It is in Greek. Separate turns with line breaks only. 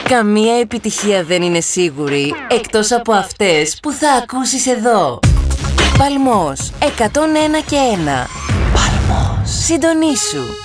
Καμία επιτυχία δεν είναι σίγουρη, εκτός από αυτές που θα ακούσεις εδώ. Παλμός, 101 και 1. Παλμός. Συντονίσου.